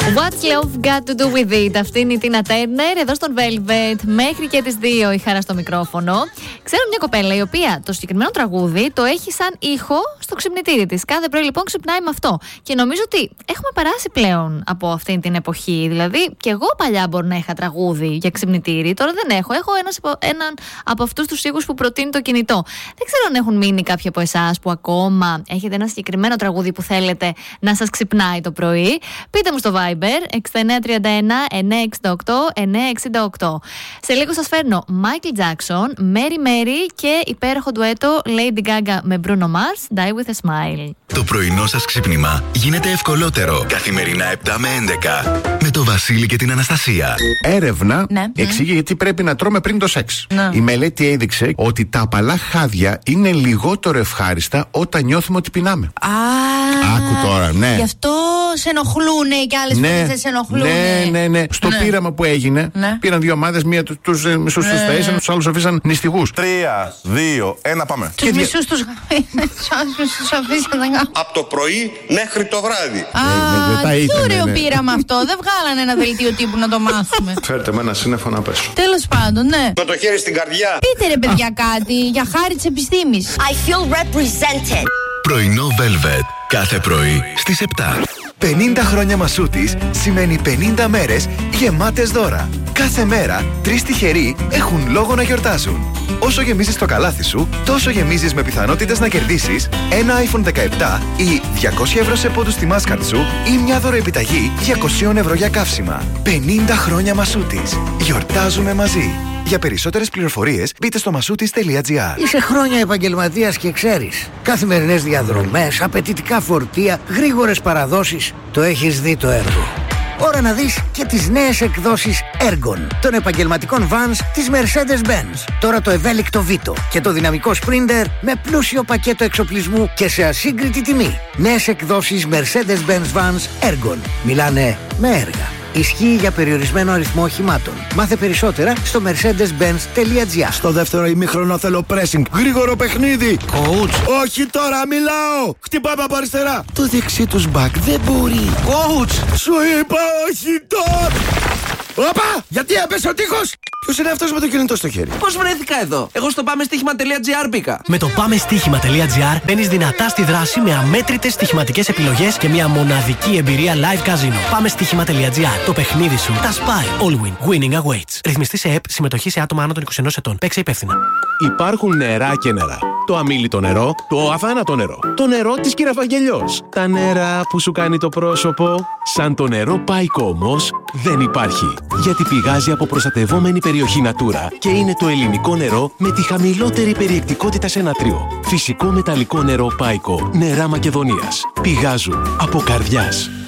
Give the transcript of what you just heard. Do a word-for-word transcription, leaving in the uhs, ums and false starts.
What's love got to do with it? Αυτή είναι η Τίνα Τέρνερ εδώ στον Velvet. Μέχρι και τις δύο η Χαρά στο μικρόφωνο. Ξέρω μια κοπέλα η οποία το συγκεκριμένο τραγούδι το έχει σαν ήχο στο ξυπνητήρι της. Κάθε πρωί λοιπόν ξυπνάει με αυτό. Και νομίζω ότι έχουμε περάσει πλέον από αυτή την εποχή. Δηλαδή, και εγώ παλιά μπορεί να είχα τραγούδι για ξυπνητήρι. Τώρα δεν έχω. Έχω ένας, έναν από αυτούς τους ήχους που προτείνει το κινητό. Δεν ξέρω αν έχουν μείνει κάποιοι από εσάς που ακόμα έχετε ένα συγκεκριμένο τραγούδι που θέλετε να σας ξυπνάει το πρωί. Πείτε μου στο Viber έξι εννιά τρία ένα εννιά έξι οκτώ εννιά έξι οκτώ. Σε λίγο σας φέρνω Michael Jackson, Mary Mary και υπέροχο ντουέτο Lady Gaga με Bruno Mars, Die With A Smile. Το πρωινό σας ξύπνημα γίνεται ευκολότερο. Καθημερινά επτά με έντεκα με το Βασίλη και την Αναστασία. Έρευνα ναι. εξήγει γιατί πρέπει να τρώμε πριν το σεξ. Ναι. Η μελέτη έδειξε ότι τα απαλά χάδια είναι λιγότερο ευχάριστα όταν νιώθουμε ότι πεινάμε. Α, άκου τώρα, ναι. Γι' αυτό σε ενοχλούνε και άλλες ναι, φορές δεν σε ενοχλούνε. Ναι, ναι, ναι. Στο ναι. πείραμα που έγινε, ναι. πήραν δύο ομάδες, μία τους τους ε, μισούς τους ναι. ταΐσαν, τους άλλους αφήσαν νηστιγούς. Τρία, δύο, ένα, πάμε. Τους μισούς τους αφήσαν. Από το πρωί μέχρι το βράδυ. Α, τι ωραίο πείραμα αυτό. Δεν βγάλανε ένα δελτίο τύπου να το μάθουμε. Φέρτε με ένα σύννεφο να πέσω. Τέλος πάντων, ναι. Με το χέρι στην καρδιά. Πείτε ρε παιδιά κάτι για χάρη της επιστήμης. I feel represented. Πρωινό Velvet. Κάθε πρωί στις επτά. πενήντα χρόνια Μασούτης σημαίνει πενήντα μέρες γεμάτες δώρα. Κάθε μέρα, τρεις τυχεροί έχουν λόγο να γιορτάζουν. Όσο γεμίζεις το καλάθι σου, τόσο γεμίζεις με πιθανότητες να κερδίσεις ένα άιφον δεκαεπτά ή διακόσια ευρώ σε πόντους στη Mastercard σου ή μια δωροεπιταγή διακόσια ευρώ για καύσιμα. πενήντα χρόνια Μασούτης. Γιορτάζουμε μαζί. Για περισσότερες πληροφορίες μπείτε στο μασούτης τελεία τζι άρ. Είσαι χρόνια επαγγελματίας και ξέρεις. Καθημερινές διαδρομές, απαιτητικά φορτία, γρήγορες παραδόσεις. Το έχεις δει το έργο. Ώρα να δεις και τις νέες εκδόσεις Ergon των επαγγελματικών vans της Mercedes-Benz. Τώρα το ευέλικτο Vito και το δυναμικό Sprinter με πλούσιο πακέτο εξοπλισμού και σε ασύγκριτη τιμή. Νέες εκδόσεις Mercedes-Benz Vans Ergon. Μιλάνε με έργα. Ισχύει για περιορισμένο αριθμό οχημάτων. Μάθε περισσότερα στο mercedes benz τελεία τζι άρ. Στο δεύτερο ημίχρονο θέλω pressing. Γρήγορο παιχνίδι. Coach. Όχι τώρα, μιλάω. Χτυπάμε από αριστερά. Το δεξί τους back δεν μπορεί. Coach. Σου είπα όχι τώρα. Όπα! Γιατί έπεσε ο τείχος! Ποιος είναι αυτός με το κινητό στο χέρι? Πώς βρέθηκα εδώ? Εγώ στο πάμε στοίχημα τελεία τζι άρ μπήκα. Με το πάμε στοίχημα τελεία τζι άρ μπαίνεις δυνατά στη δράση με αμέτρητες στοιχηματικές επιλογές και μια μοναδική εμπειρία live casino. Πάμε στοίχημα τελεία τζι άρ. Το παιχνίδι σου τα σπάει. All win. Winning awaits. Ρυθμιστή σε ΕΠ. Συμμετοχή σε άτομα άνω των είκοσι ενός ετών. Παίξε υπεύθυνα. Υπάρχουν νερά και νερά. Το αμίλητο νερό, το αθάνατο νερό. Το νερό της Κυραφαγγελιός. Τα νερά που σου κάνει το πρόσωπο. Σαν το νερό Πάικο όμως δεν υπάρχει. Γιατί πηγάζει από προστατευόμενη περιοχή Natura και είναι το ελληνικό νερό με τη χαμηλότερη περιεκτικότητα σε νατρίο. Φυσικό μεταλλικό νερό Πάικο. Νερά Μακεδονίας. Πηγάζουν από καρδιάς.